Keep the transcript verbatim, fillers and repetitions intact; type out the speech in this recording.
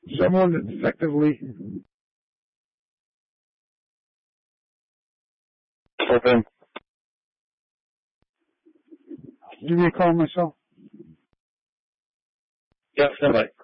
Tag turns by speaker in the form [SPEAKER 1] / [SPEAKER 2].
[SPEAKER 1] someone that effectively
[SPEAKER 2] Open.
[SPEAKER 1] give me a call myself.
[SPEAKER 2] Yep, somebody.